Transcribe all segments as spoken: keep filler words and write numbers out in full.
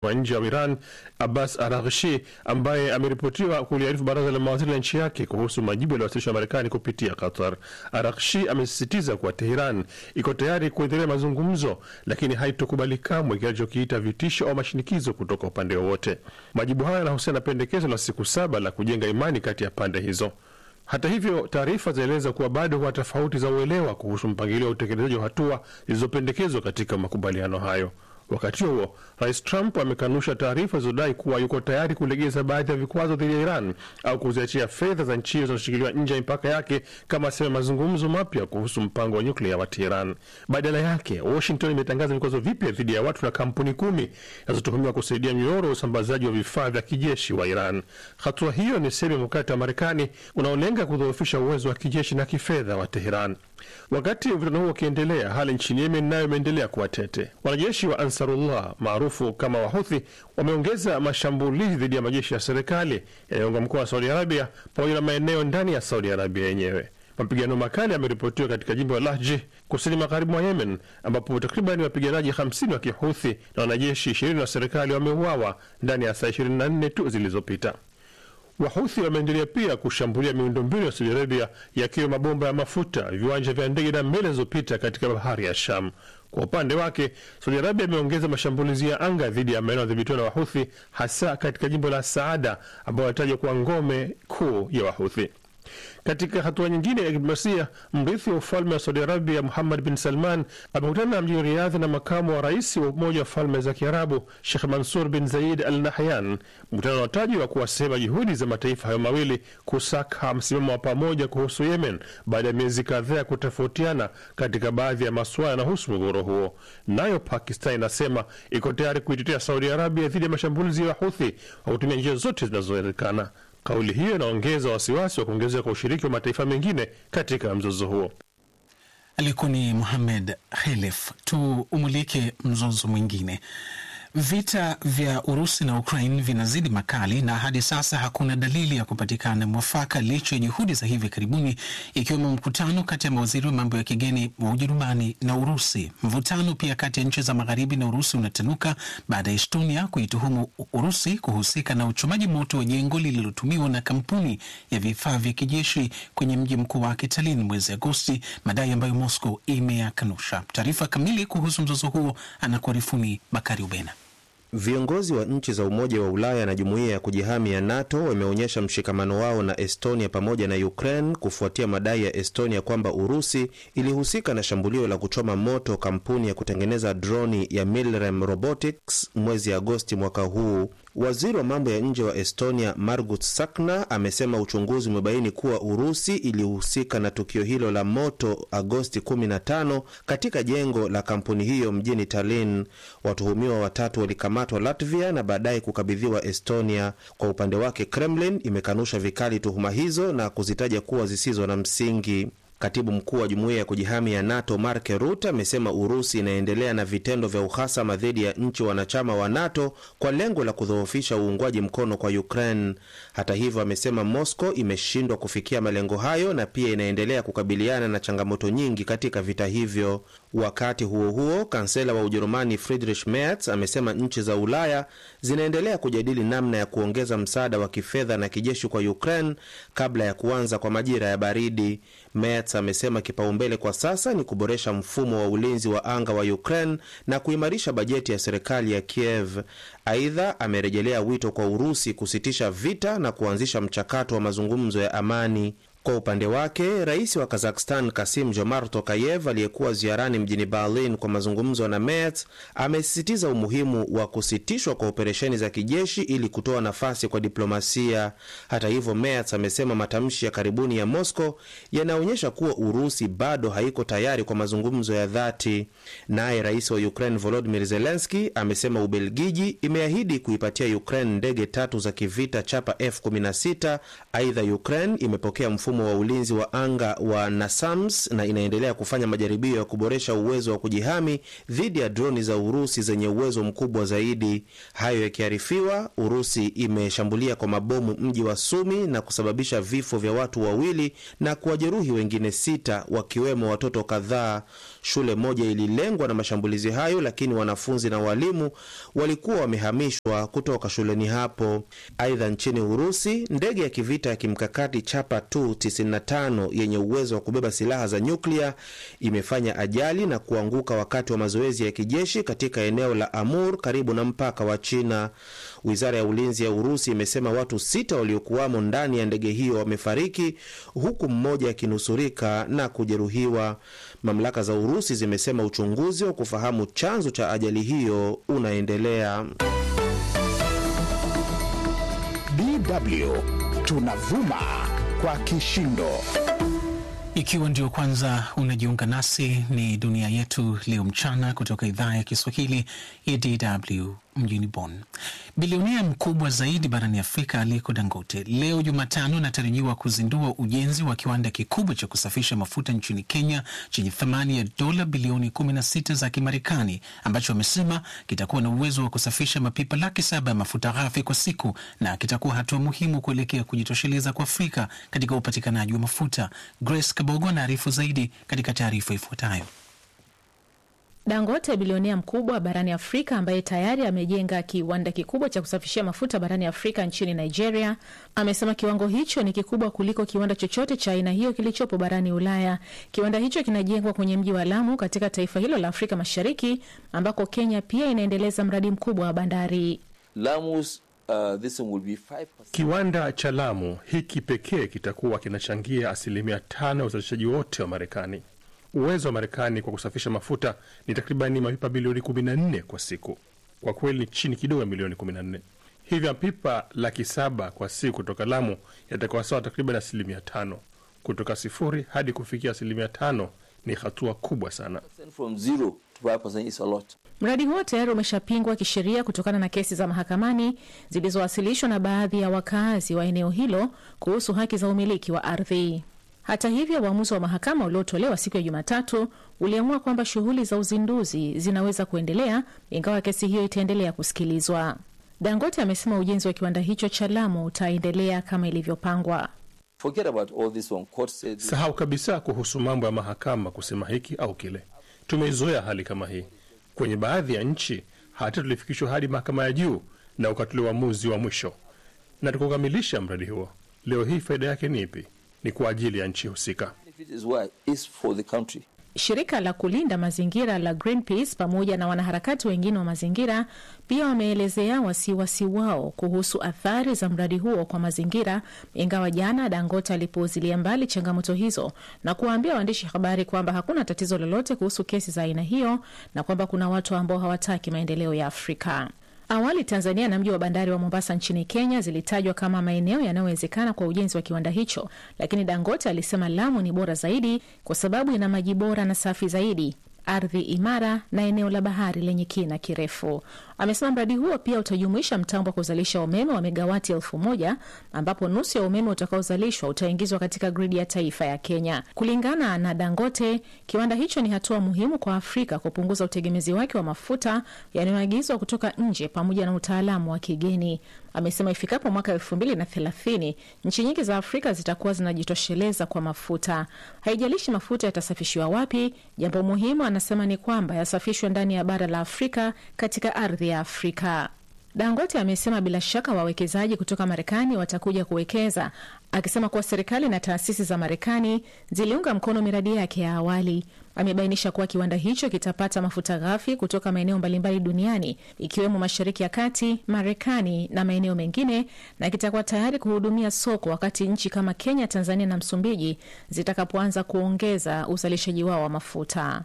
wa nje wa Iran Abbas Araghchi, ambaye ameripotiwa kuliarifu baraza la mawaziri la nchi yake kuhusu majibu yaliyowasilishwa Marekani kupitia Qatar. Araghchi amesisitiza kuwa Tehran iko tayari kuendelea mazungumzo, lakini haitokubali kamwe kinachokiita vitisho au mashinikizo kutoka upande wowote. Majibu haya yanahusiana na pendekezo la siku saba la kujenga imani kati ya pande hizo. Hata hivyo, taarifa zaeleza kuwa bado kuna tofauti za uelewa kuhusu mpangilio wa utekelezaji wa hatua zilizopendekezwa katika makubaliano hayo. Wakati huo, Rais Trump amekanusha taarifa zilizodai kuwa yuko tayari kulegeza baadhi ya vikwazo dhidi ya Iran au kuziachia fedha za nchi hiyo zinazoshikiliwa nje ya mipaka yake kama sehemu ya mazungumzo mapya kuhusu mpango wa nyuklia wa Tehran. Badala yake, Washington imetangaza vikwazo vipya dhidi ya watu na kampuni kumi zinazotuhumiwa kusaidia mnyororo wa usambazaji wa vifaa vya kijeshi wa Iran. Hatua hiyo ni sehemu ya mkakati wa Marekani unaolenga kudhoofisha uwezo wa kijeshi na kifedha wa Tehran. Wakati mvutano huo ukiendelea, hali nchini Yemen nayo imeendelea kuwa tete. Wanajeshi wa Ansarullah maarufu kama Wahuthi wameongeza mashambulizi dhidi ya majeshi ya serikali yanayounga mkono wa Saudi Arabia pamoja na maeneo ndani ya Saudi Arabia yenyewe. Mapigano makali yameripotiwa katika jimbo la Lahji kusini magharibi mwa Yemen, ambapo takriban wapiganaji hamsini wa Kihuthi na wanajeshi ishirini wa serikali wameuawa ndani ya saa ishirini na nne tu zilizopita. Wahuthi wameendelea pia kushambulia miundombinu ya Saudi Arabia, yakiwa mabomba ya mafuta, viwanja vya ndege na meli zilizopita katika bahari ya Sham. Kwa upande wake, Saudi Arabia imeongeza mashambulizi ya anga dhidi ya maeneo yadhibitiwa na Wahuthi, hasa katika jimbo la Saada ambao wanatajwa kuwa ngome kuu ya Wahuthi. Katika hatua nyingine ya diplomasia, mrithi wa ufalme wa Saudi Arabia Muhammad bin Salman amekutana mjini Riyadh na makamu wa rais wa Umoja wa Falme za Kiarabu Sheikh Mansour bin Zayed Al Nahyan. Mkutano unatajwa kuwa sehemu ya juhudi za mataifa hayo mawili kusaka msimamo wa pamoja kuhusu Yemen baada ya miezi kadhaa ya kutofautiana katika baadhi ya masuala yanayohusu mgogoro huo. Nayo Pakistan inasema iko tayari kuitetea Saudi Arabia dhidi ya mashambulizi ya Houthi kwa kutumia njia zote zinazowezekana. Kauli hiyo inaongeza wasiwasi wa kuongezeka kwa ushiriki wa mataifa mengine katika mzozo huo. Alikuwa ni Mohamed Khelef. Tuumulike mzozo mwingine. Vita vya Urusi na Ukraine vinazidi makali na hadi sasa hakuna dalili ya kupatikana mwafaka licha ya juhudi za hivi karibuni, ikiwemo mkutano kati ya mawaziri wa mambo ya kigeni wa Ujerumani na Urusi. Mvutano pia kati ya nchi za magharibi na Urusi unatanuka baada ya Estonia kuituhumu Urusi kuhusika na uchomaji moto wa jengo lililotumiwa na kampuni ya vifaa vya kijeshi kwenye mji mkuu wake Tallinn mwezi Agosti, madai ambayo Moscow imeyakanusha. Taarifa kamili kuhusu mzozo huo anakuarifuni Bakari Ubena. Viongozi wa nchi za Umoja wa Ulaya na Jumuiya ya Kujihami ya NATO wameonyesha mshikamano wao na Estonia pamoja na Ukraine kufuatia madai ya Estonia kwamba Urusi ilihusika na shambulio la kuchoma moto kampuni ya kutengeneza droni ya Milrem Robotics mwezi Agosti mwaka huu. Waziri wa mambo ya nje wa Estonia Margus Sakna amesema uchunguzi umebaini kuwa Urusi ilihusika na tukio hilo la moto Agosti kumi na tano katika jengo la kampuni hiyo mjini Tallinn. Watuhumiwa watatu walikamatwa Latvia na baadaye kukabidhiwa Estonia. Kwa upande wake, Kremlin imekanusha vikali tuhuma hizo na kuzitaja kuwa zisizo na msingi. Katibu mkuu wa Jumuiya ya Kujihami ya NATO Mark Rutte amesema Urusi inaendelea na vitendo vya uhasama dhidi ya nchi wanachama wa NATO kwa lengo la kudhoofisha uungwaji mkono kwa Ukraine. Hata hivyo, amesema Moscow imeshindwa kufikia malengo hayo na pia inaendelea kukabiliana na changamoto nyingi katika vita hivyo. Wakati huo huo, kansela wa Ujerumani Friedrich Merz amesema nchi za Ulaya zinaendelea kujadili namna ya kuongeza msaada wa kifedha na kijeshi kwa Ukraine kabla ya kuanza kwa majira ya baridi. Merz amesema kipaumbele kwa sasa ni kuboresha mfumo wa ulinzi wa anga wa Ukraine na kuimarisha bajeti ya serikali ya Kiev. Aidha, amerejelea wito kwa Urusi kusitisha vita na kuanzisha mchakato wa mazungumzo ya amani. Kwa upande wake, rais wa Kazakhstan Kasim Jomart Tokayev aliyekuwa ziarani mjini Berlin kwa mazungumzo na Merz amesisitiza umuhimu wa kusitishwa kwa operesheni za kijeshi ili kutoa nafasi kwa diplomasia. Hata hivyo, Merz amesema matamshi ya karibuni ya Moscow yanaonyesha kuwa Urusi bado haiko tayari kwa mazungumzo ya dhati. Naye rais wa Ukraine Volodymyr Zelensky amesema Ubelgiji imeahidi kuipatia Ukraine ndege tatu za kivita chapa F kumi na sita. Aidha, Ukraine imepokea mfumo wa ulinzi wa anga wa NASAMS na inaendelea kufanya majaribio ya kuboresha uwezo wa kujihami dhidi ya droni za Urusi zenye uwezo mkubwa zaidi. Hayo yakiarifiwa, Urusi imeshambulia kwa mabomu mji wa Sumi na kusababisha vifo vya watu wawili na kuwajeruhi wengine sita, wakiwemo watoto kadhaa. Shule moja ililengwa na mashambulizi hayo, lakini wanafunzi na walimu walikuwa wamehamishwa kutoka shuleni hapo. Aidha, nchini Urusi, ndege ya kivita ya kimkakati Chapa tu tisini na tano yenye uwezo wa kubeba silaha za nyuklia imefanya ajali na kuanguka wakati wa mazoezi ya kijeshi katika eneo la Amur karibu na mpaka wa China. Wizara ya ulinzi ya Urusi imesema watu sita waliokuwamo ndani ya ndege hiyo wamefariki, huku mmoja akinusurika na kujeruhiwa. Mamlaka za Urusi zimesema uchunguzi wa kufahamu chanzo cha ajali hiyo unaendelea. D W tunavuma kwa kishindo. Ikiwa ndio kwanza unajiunga nasi, ni dunia yetu leo mchana kutoka idhaa ya Kiswahili ya D W mjini Bonn. Bilionea mkubwa zaidi barani Afrika Aliko Dangote leo Jumatano anatarajiwa kuzindua ujenzi wa kiwanda kikubwa cha kusafisha mafuta nchini Kenya chenye thamani ya dola bilioni kumi na sita za Kimarekani, ambacho amesema kitakuwa na uwezo wa kusafisha mapipa laki saba ya mafuta ghafi kwa siku na kitakuwa hatua muhimu kuelekea kujitosheleza kwa Afrika katika upatikanaji wa mafuta. Grace Kabogo anaarifu zaidi katika taarifa ifuatayo. Dangote, bilionea mkubwa barani Afrika ambaye tayari amejenga kiwanda kikubwa cha kusafishia mafuta barani Afrika nchini Nigeria, amesema kiwango hicho ni kikubwa kuliko kiwanda chochote cha aina hiyo kilichopo barani Ulaya. Kiwanda hicho kinajengwa kwenye mji wa Lamu katika taifa hilo la Afrika Mashariki, ambako Kenya pia inaendeleza mradi mkubwa wa bandari. Lamu's Uh, this will be five percent. Kiwanda cha Lamu hiki pekee kitakuwa kinachangia asilimia tano ya uzalishaji wote wa Marekani. Uwezo wa Marekani kwa kusafisha mafuta ni takribani mapipa bilioni kumi na nne kwa siku. Kwa kweli ni chini kidogo ya milioni kumi na nne. Hivyo mapipa laki saba kwa siku kutoka Lamu yatakuwa sawa takriban asilimia tano. Kutoka sifuri hadi kufikia asilimia tano ni hatua kubwa sana. From zero to five percent is a lot. Mradi huo tayari umeshapingwa kisheria kutokana na kesi za mahakamani zilizowasilishwa na baadhi ya wakazi wa eneo hilo kuhusu haki za umiliki wa ardhi. Hata hivyo, uamuzi wa mahakama uliotolewa siku ya Jumatatu uliamua kwamba shughuli za uzinduzi zinaweza kuendelea ingawa kesi hiyo itaendelea kusikilizwa. Dangote amesema ujenzi wa kiwanda hicho cha Lamu utaendelea kama ilivyopangwa. Forget about all this one. Court said... Sahau kabisa kuhusu mambo ya mahakama kusema hiki au kile. Tumeizoea hali kama hii. Kwenye baadhi ya nchi hata tulifikishwa hadi mahakama ya juu na ukatolewa uamuzi wa mwisho. Na tukukamilisha mradi huo. Leo hii faida yake ni ipi? Ni kwa ajili ya nchi husika. Shirika la kulinda mazingira la Greenpeace pamoja na wanaharakati wengine wa mazingira pia wameelezea wasiwasi wao kuhusu athari za mradi huo kwa mazingira, ingawa jana Dangote alipuuzilia mbali changamoto hizo na kuwaambia waandishi habari kwamba hakuna tatizo lolote kuhusu kesi za aina hiyo na kwamba kuna watu ambao hawataki maendeleo ya Afrika. Awali Tanzania na mji wa bandari wa Mombasa nchini Kenya zilitajwa kama maeneo yanayowezekana kwa ujenzi wa kiwanda hicho, lakini Dangote alisema Lamu ni bora zaidi kwa sababu ina maji bora na safi zaidi, ardhi imara na eneo la bahari lenye kina kirefu. Amesema mradi huo pia utajumuisha mtambo wa kuzalisha umeme wa megawati elfu moja ambapo nusu ya umeme utakaozalishwa utaingizwa katika gridi ya taifa ya Kenya. Kulingana na Dangote, kiwanda hicho ni hatua muhimu kwa Afrika kupunguza utegemezi wake wa mafuta yanayoagizwa kutoka nje pamoja na utaalamu wa kigeni. Amesema ifikapo mwaka elfu mbili na thelathini nchi nyingi za Afrika zitakuwa zinajitosheleza kwa mafuta. Haijalishi mafuta yatasafishwa wapi, jambo muhimu anasema ni kwamba yasafishwe ndani ya bara la Afrika katika ardhi ya Afrika. Dangote amesema bila shaka wawekezaji kutoka Marekani watakuja kuwekeza, akisema kuwa serikali na taasisi za Marekani ziliunga mkono miradi yake ya awali. Amebainisha kuwa kiwanda hicho kitapata mafuta ghafi kutoka maeneo mbalimbali duniani ikiwemo Mashariki ya Kati, Marekani na maeneo mengine, na kitakuwa tayari kuhudumia soko wakati nchi kama Kenya, Tanzania na Msumbiji zitakapoanza kuongeza uzalishaji wao wa mafuta.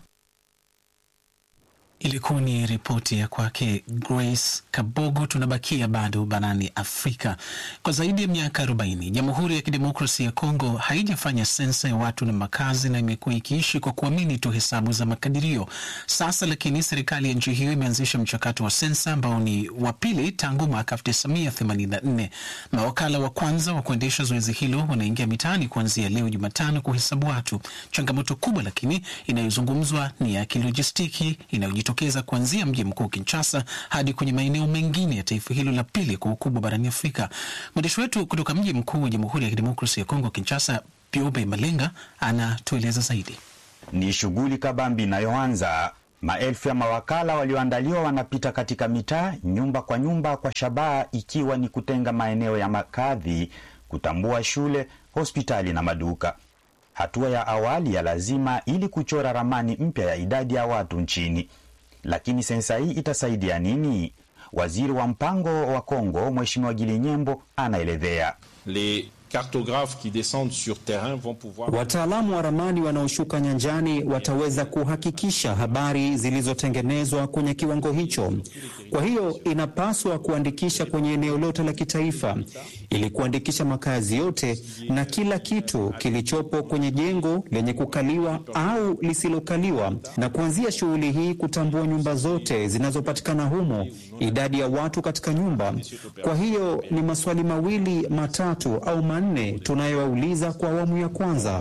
Ilikuwa ni ripoti ya kwake Grace Kabogo. Tunabakia bado barani Afrika. Kwa zaidi ya miaka arobaini, Jamhuri ya Kidemokrasia ya Kongo haijafanya sensa ya watu na makazi na imekuwa ikiishi kwa kuamini tu hesabu za makadirio. Sasa lakini serikali ya nchi hiyo imeanzisha mchakato wa sensa ambao ni wa pili tangu mwaka elfu tisa mia themanini na nne. Mawakala wa kwanza wa kuendesha zoezi hilo wanaingia mitaani kuanzia leo Jumatano kuhesabu watu. Changamoto kubwa lakini inayozungumzwa ni ya kilojistiki inayojitokeza kuanzia mji mkuu Kinshasa hadi kwenye maeneo mengine ya taifa hilo la pili kwa ukubwa barani Afrika. Mwandishi wetu kutoka mji mkuu wa Jamhuri ya Kidemokrasia ya Kongo Kinshasa, Piobe Malenga, anatueleza zaidi. Ni shughuli kabambi inayoanza. Maelfu ya mawakala walioandaliwa wanapita katika mitaa, nyumba kwa nyumba, kwa shabaha ikiwa ni kutenga maeneo ya makazi, kutambua shule, hospitali na maduka. Hatua ya awali ya lazima ili kuchora ramani mpya ya idadi ya watu nchini. Lakini sensa hii itasaidia nini? Waziri wa mpango wa Kongo, Mheshimiwa Gili Nyembo, anaelezea. Les cartographes qui descendent sur terrain vont pouvoir... Wataalamu wa ramani wanaoshuka nyanjani wataweza kuhakikisha habari zilizotengenezwa kwenye kiwango hicho. Kwa hiyo inapaswa kuandikisha kwenye eneo lote la kitaifa ili kuandikisha makazi yote na kila kitu kilichopo kwenye jengo lenye kukaliwa au lisilokaliwa, na kuanzia shughuli hii kutambua nyumba zote zinazopatikana humo, idadi ya watu katika nyumba. Kwa hiyo ni maswali mawili matatu au manne tunayowauliza kwa awamu ya kwanza.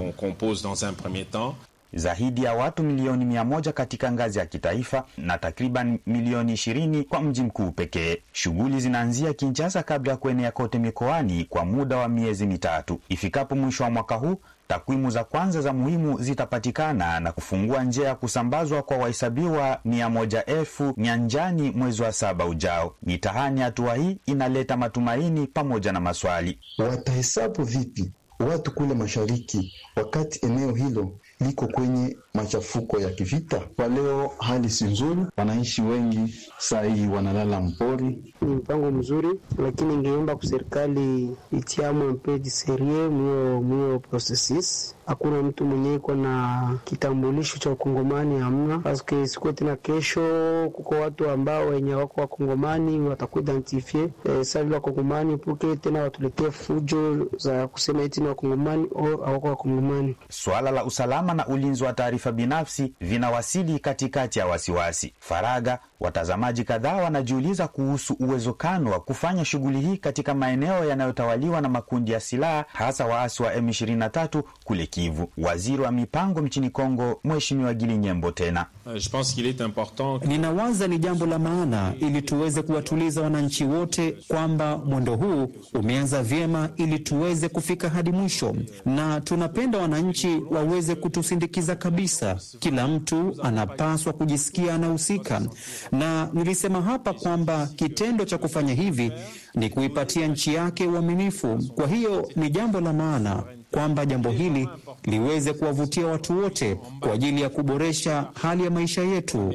Zaidi ya watu milioni mia moja katika ngazi ya kitaifa na takriban milioni ishirini kwa mji mkuu pekee. Shughuli zinaanzia Kinshasa kabla ya kuenea kote mikoani kwa muda wa miezi mitatu. Ifikapo mwisho wa mwaka huu, takwimu za kwanza za muhimu zitapatikana na kufungua njia ya kusambazwa kwa wahesabiwa mia moja elfu nyanjani mwezi wa saba ujao. Mitahani hatua hii inaleta matumaini pamoja na maswali. Watahesabu vipi watu kule mashariki wakati eneo hilo liko kwenye machafuko ya kivita? Kwa leo hali si nzuri, wananchi wengi saa hii wanalala mpori. Ni mpango mzuri, lakini ingeomba kwa serikali itiamu mpedi serie mio mio processes. Hakuna mtu mwenye iko na kitambulisho cha Kongomani, hamna. Paske siku tena kesho kuko watu ambao wenye wako wa Kongomani watakuwa identifie eh, sababu wa Kongomani puke tena watuletee fujo za kusema eti ni wa Kongomani au hawako wa Kongomani. Swala la usalama na ulinzi wa taarifa binafsi vinawasili katikati ya wasiwasi. Faraga, watazamaji kadhaa wanajiuliza kuhusu uwezekano wa kufanya shughuli hii katika maeneo yanayotawaliwa na makundi ya silaha, hasa waasi wa M ishirini na tatu kule Kivu. Waziri wa mipango nchini Kongo, Mheshimiwa Gili Nyembo tena. Je pense qu'il est important. Ninawaza ni jambo la maana ili tuweze kuwatuliza wananchi wote kwamba mwendo huu umeanza vyema ili tuweze kufika hadi mwisho, na tunapenda wananchi waweze kutusindikiza kabisa. Kila mtu anapaswa kujisikia anahusika, na nilisema hapa kwamba kitendo cha kufanya hivi ni kuipatia nchi yake uaminifu. Kwa hiyo ni jambo la maana kwamba jambo hili liweze kuwavutia watu wote kwa ajili ya kuboresha hali ya maisha yetu.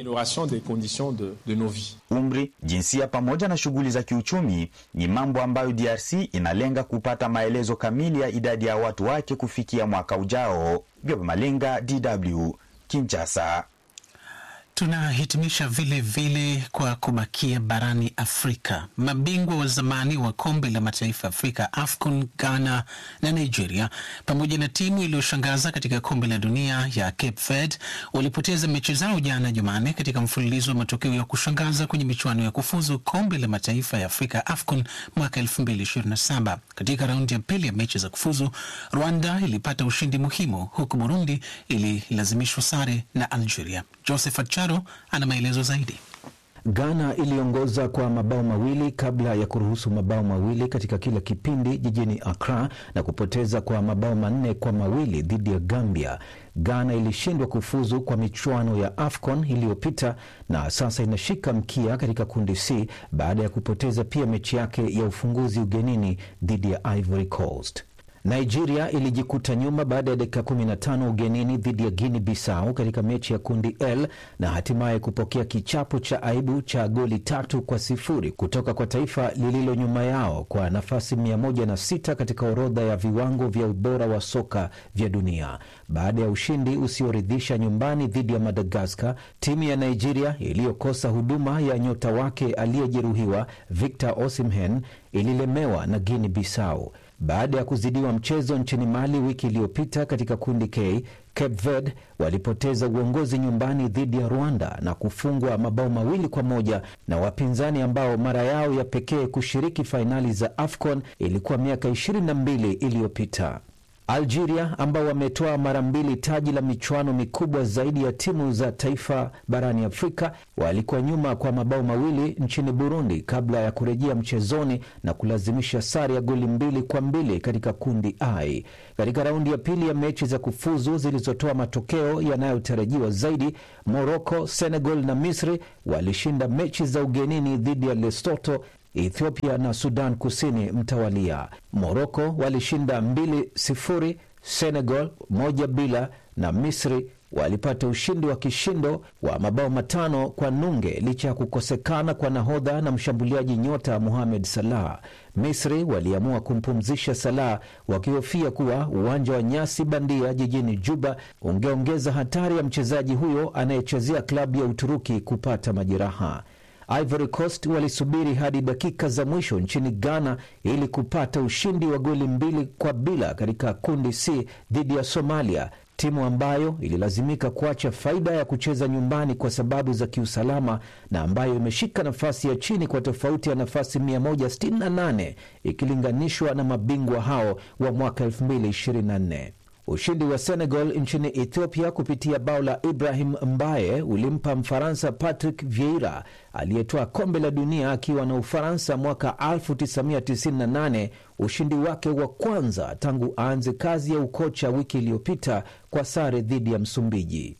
Umri, jinsia pamoja na shughuli za kiuchumi ni mambo ambayo D R C inalenga kupata maelezo kamili ya idadi ya watu wake kufikia mwaka ujao. Biobe Malenga, D W, Kinshasa. Tunahitimisha vile vile kwa kubakia barani Afrika. Mabingwa wa zamani wa kombe la mataifa Afrika AFCON, Ghana na Nigeria, pamoja na timu iliyoshangaza katika kombe la dunia ya Cape Verde, walipoteza mechi zao jana Jumanne katika mfululizo wa matokeo ya kushangaza kwenye michuano ya kufuzu kombe la mataifa ya Afrika AFCON mwaka elfu mbili ishirini na saba. Katika raundi ya pili ya mechi za kufuzu, Rwanda ilipata ushindi muhimu, huku Burundi ililazimishwa sare na Algeria. Joseph Acharo ana maelezo zaidi. Ghana iliongoza kwa mabao mawili kabla ya kuruhusu mabao mawili katika kila kipindi jijini Accra na kupoteza kwa mabao manne kwa mawili dhidi ya Gambia. Ghana ilishindwa kufuzu kwa michuano ya AFCON iliyopita na sasa inashika mkia katika kundi C baada ya kupoteza pia mechi yake ya ufunguzi ugenini dhidi ya Ivory Coast. Nigeria ilijikuta nyuma baada ya dakika kumi na tano ugenini dhidi ya Guinea Bissau katika mechi ya kundi L na hatimaye kupokea kichapo cha aibu cha goli tatu kwa sifuri kutoka kwa taifa lililo nyuma yao kwa nafasi mia moja na sita katika orodha ya viwango vya ubora wa soka vya dunia. Baada ya ushindi usioridhisha nyumbani dhidi ya Madagascar, timu ya Nigeria iliyokosa huduma ya nyota wake aliyejeruhiwa Victor Osimhen ililemewa na Guinea Bissau. Baada ya kuzidiwa mchezo nchini Mali wiki iliyopita katika kundi K, Cape Verde walipoteza uongozi nyumbani dhidi ya Rwanda na kufungwa mabao mawili kwa moja na wapinzani ambao mara yao ya pekee kushiriki fainali za AFCON ilikuwa miaka ishirini na mbili iliyopita. Algeria ambao wametoa mara mbili taji la michuano mikubwa zaidi ya timu za taifa barani Afrika walikuwa nyuma kwa mabao mawili nchini Burundi kabla ya kurejea mchezoni na kulazimisha sare ya goli mbili kwa mbili katika kundi I. Katika raundi ya pili ya mechi za kufuzu zilizotoa matokeo yanayotarajiwa zaidi, Morocco, Senegal na Misri walishinda mechi za ugenini dhidi ya Lesotho, Ethiopia na Sudan Kusini mtawalia. Morocco walishinda mbili sifuri, Senegal moja bila na Misri walipata ushindi wa kishindo wa mabao matano kwa nunge licha ya kukosekana kwa nahodha na mshambuliaji nyota Mohamed Salah. Misri waliamua kumpumzisha Salah wakihofia kuwa uwanja wa nyasi bandia jijini Juba ungeongeza hatari ya mchezaji huyo anayechezea klabu ya Uturuki kupata majeraha. Ivory Coast walisubiri hadi dakika za mwisho nchini Ghana ili kupata ushindi wa goli mbili kwa bila katika kundi C dhidi ya Somalia, timu ambayo ililazimika kuacha faida ya kucheza nyumbani kwa sababu za kiusalama na ambayo imeshika nafasi ya chini kwa tofauti ya nafasi mia moja sitini na nane ikilinganishwa na mabingwa hao wa mwaka elfu mbili ishirini na nne. Ushindi wa Senegal nchini Ethiopia kupitia bao la Ibrahim Mbaye ulimpa Mfaransa Patrick Vieira aliyetoa kombe la dunia akiwa na Ufaransa mwaka elfu tisa mia tisini na nane ushindi wake wa kwanza tangu aanze kazi ya ukocha wiki iliyopita kwa sare dhidi ya Msumbiji.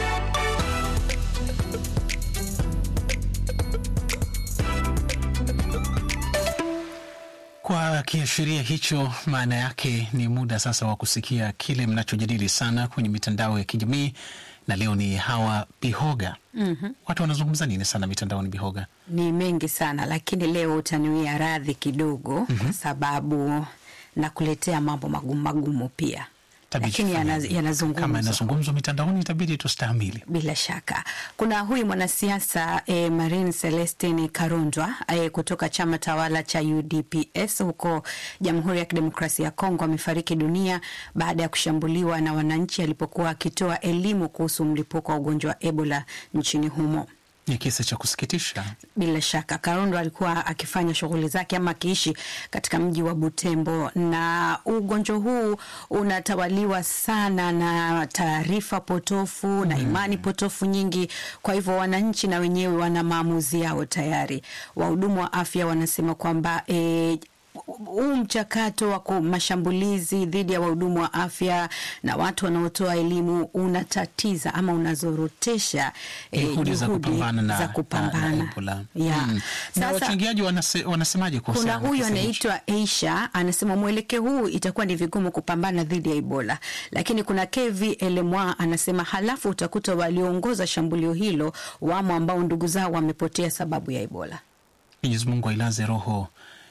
Kwa kiashiria hicho, maana yake ni muda sasa wa kusikia kile mnachojadili sana kwenye mitandao ya kijamii, na leo ni Hawa Bihoga. Mm-hmm. Watu wanazungumza nini sana mitandaoni, Bihoga? Ni mengi sana, lakini leo utaniwia radhi kidogo, mm-hmm. kwa sababu nakuletea mambo magumu magumu pia. Lakini yanazungumzwa. Kama yanazungumzwa mitandaoni itabidi tustahimili. Bila shaka. Kuna huyu mwanasiasa eh, Marine Celestine Karundwa eh, kutoka chama tawala cha U D P S huko Jamhuri ya Kidemokrasia ya Kongo amefariki dunia baada ya kushambuliwa na wananchi alipokuwa akitoa elimu kuhusu mlipuko wa ugonjwa wa Ebola nchini humo. Ni kisa cha kusikitisha. Bila shaka. Karondo alikuwa akifanya shughuli zake ama akiishi katika mji wa Butembo, na ugonjwa huu unatawaliwa sana na taarifa potofu mm. na imani potofu nyingi. Kwa hivyo wananchi na wenyewe wana maamuzi yao tayari. Wahudumu wa afya wanasema kwamba e, huu mchakato wa mashambulizi dhidi ya wahudumu wa afya na watu wanaotoa elimu unatatiza ama unazorotesha eh, juhudi za kupambana na, za kupambana. na, na Ebola. Yeah. Mm. Na wachangiaji wanase, wanasemaje kwa kuna huyu anaitwa Aisha anasema mwelekeo huu itakuwa ni vigumu kupambana dhidi ya Ebola, lakini kuna K V Elemwa anasema halafu utakuta walioongoza shambulio hilo wamo ambao ndugu zao wamepotea sababu ya Ebola. Mwenyezi Mungu ailaze roho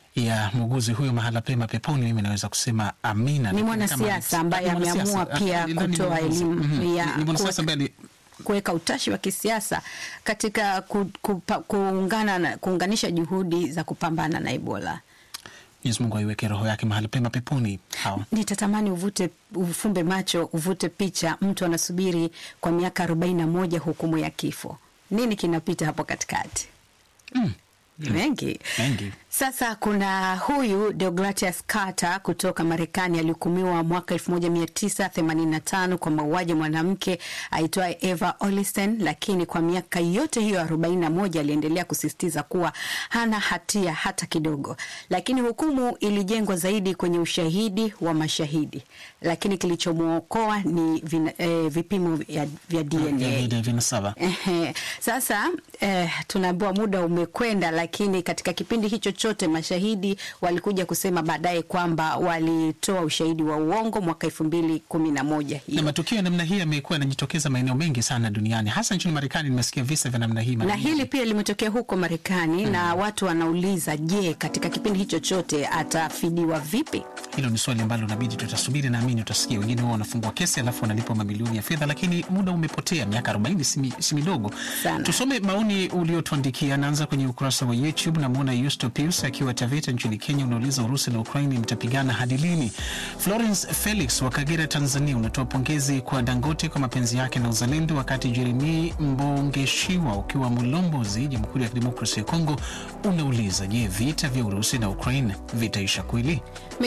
ya muuguzi huyo mahala pema peponi. Mimi naweza kusema amina. Ni mwanasiasa ambaye ameamua pia kutoa elimu mm-hmm. ya ni mwanasiasa ambaye kuweka utashi wa kisiasa katika ku, ku, kuungana na kuunganisha juhudi za kupambana na Ebola. Mwenyezi Mungu aiweke roho yake mahali pema peponi. Hao. Nitatamani uvute ufumbe macho, uvute picha, mtu anasubiri kwa miaka arobaini na moja hukumu ya kifo. Nini kinapita hapo katikati? Mm. Mengi. Mengi. Sasa kuna huyu Deogratias Carter kutoka Marekani alihukumiwa mwaka elfu moja mia tisa themanini na tano kwa mauaji mwanamke aitwaye Eva Olisten, lakini kwa miaka yote hiyo arobaini na moja aliendelea kusisitiza kuwa hana hatia hata kidogo. Lakini hukumu ilijengwa zaidi kwenye ushahidi wa mashahidi, lakini kilichomuokoa ni vina, eh, vipimo vya, vya D N A. Vinasaba. Eh, sasa eh, tunaambiwa muda umekwenda, lakini katika kipindi hicho chote mashahidi walikuja kusema baadaye kwamba walitoa ushahidi wa uongo mwaka elfu mbili kumi na moja. Na matukio ya namna hii yamekuwa yanajitokeza maeneo mengi sana duniani, hasa nchini Marekani. Nimesikia visa vya namna hii. Na hili pia limetokea huko Marekani mm. na watu wanauliza, je, katika kipindi hicho chote atafidiwa vipi? Hilo ni swali ambalo inabidi tutasubiri, na amini utasikia wengine wao wanafungwa kesi alafu wanalipa mamilioni ya fedha, lakini muda umepotea. Miaka arobaini si midogo. Tusome maoni uliotuandikia. Naanza kwenye ukurasa wa YouTube. Namuona Yusto Pius akiwa Taveta nchini Kenya, unauliza Urusi na Ukraine mtapigana hadi lini? Florence Felix wa Kagera Tanzania unatoa pongezi kwa Dangote kwa mapenzi yake na uzalendo, wakati Jeremy Mbongeshiwa ukiwa Mulombozi Jamhuri ya Kidemokrasia ya Kongo unauliza, je, vita vya Urusi na Ukraine vitaisha kweli? Mimi namuona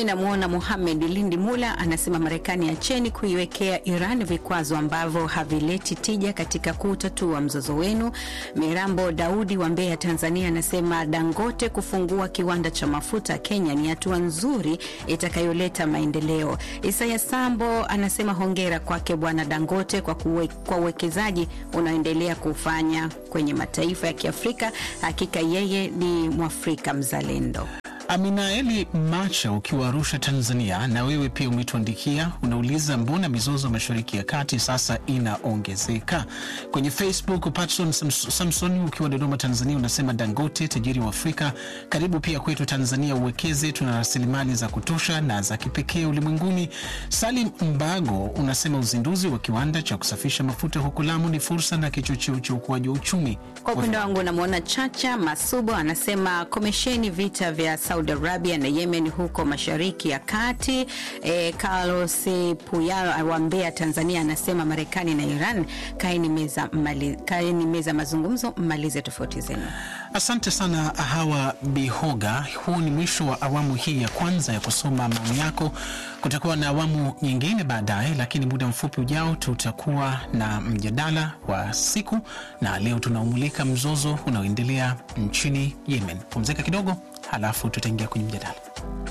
namwona Mohamed Lindi Mula anasema Marekani acheni kuiwekea Iran vikwazo ambavyo havileti tija katika kutatua mzozo wenu. Mirambo Daudi wa Mbeya Tanzania anasema Dangote kufungua kiwanda cha mafuta Kenya ni hatua nzuri itakayoleta maendeleo. Isaya Sambo anasema hongera kwake bwana Dangote kwa kuwe, kwa uwekezaji unaendelea kufanya kwenye mataifa ya Kiafrika. Hakika yeye ni Mwafrika mzalendo. Aminaeli Macha ukiwa Arusha Tanzania, na wewe pia umetuandikia, unauliza mbona mizozo Mashariki ya Kati sasa inaongezeka. Kwenye Facebook Patson Samson ukiwa Dodoma Tanzania unasema Dangote tajiri wa Afrika, karibu pia kwetu Tanzania uwekeze, tuna rasilimali za kutosha na za kipekee ulimwenguni. Salim Mbago unasema uzinduzi wa kiwanda cha kusafisha mafuta huko Lamu ni fursa na kichocheo cha ukuaji wa uchumi. Kwa upande wangu namuona Chacha Masubo anasema komesheni vita vya Saudi Arabia na Yemen huko Mashariki ya Kati. E, Carlos Puyalo wa Mbeya Tanzania anasema Marekani na Iran kaeni meza mali, kaeni meza mazungumzo malize tofauti zenu. Asante sana Hawa Bihoga. Huu ni mwisho wa awamu hii ya kwanza ya kusoma maoni yako. Kutakuwa na awamu nyingine baadaye, lakini muda mfupi ujao tutakuwa na mjadala wa siku, na leo tunaumulika mzozo unaoendelea nchini Yemen. Pumzika kidogo halafu tutaingia kwenye mjadala.